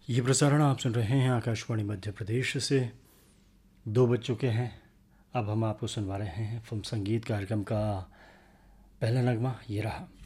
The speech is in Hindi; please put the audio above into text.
ये प्रसारण आप सुन रहे हैं आकाशवाणी मध्य प्रदेश से। 2 बज चुके हैं। अब हम आपको सुनवा रहे हैं फिल्म संगीत कार्यक्रम का पहला नगमा, ये रहा।